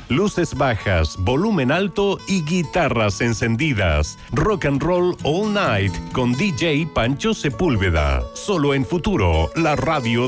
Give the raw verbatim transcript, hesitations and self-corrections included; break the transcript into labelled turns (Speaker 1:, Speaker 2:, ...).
Speaker 1: luces bajas, volumen alto y guitarras encendidas. Rock and Roll All Night con D J Pancho Sepúlveda. Solo en Futuro, la radio